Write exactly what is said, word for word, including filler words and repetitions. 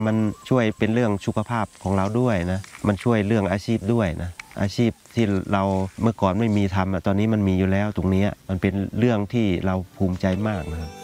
มันช่วยเป็นเรื่องสุขภาพของเราด้วยนะมันช่วยเรื่องอาชีพด้วยนะอาชีพที่เราเมื่อก่อนไม่มีทำตอนนี้มันมีอยู่แล้วตรงนี้มันเป็นเรื่องที่เราภูมิใจมากนะครับ